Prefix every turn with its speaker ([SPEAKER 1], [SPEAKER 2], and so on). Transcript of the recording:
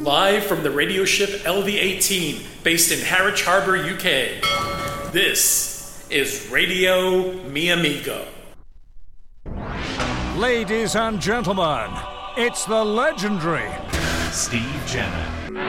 [SPEAKER 1] Live from the radio ship LV-18, based in Harwich Harbour, UK. This is Radio Mi Amigo.
[SPEAKER 2] Ladies and gentlemen, it's the legendary
[SPEAKER 3] Steve Jenner.